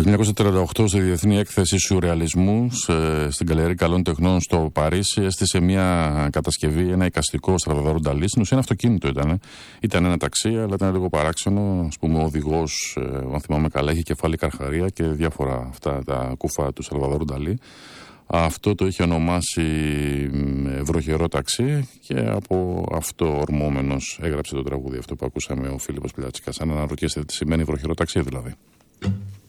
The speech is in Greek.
Το 1948 στη Διεθνή Έκθεση Σουρεαλισμού στην Γκαλερί Καλών Τεχνών στο Παρίσι έστησε μια κατασκευή, ένα εικαστικό Σαλβαδόρ Νταλί. Στην ουσία ένα αυτοκίνητο ήταν. Ήταν ένα ταξί, αλλά ήταν λίγο παράξενο. Ας πούμε, ο οδηγός, αν θυμάμαι καλά, είχε κεφάλι καρχαρία και διάφορα αυτά τα κουφά του Σαλβαδόρ Νταλί. Αυτό το είχε ονομάσει βροχερό ταξί και από αυτό ορμόμενος έγραψε το τραγούδι αυτό που ακούσαμε ο Φίλιππος Πλιάτσικας. Αν αναρωτιέστε τι σημαίνει βροχερό ταξί δηλαδή.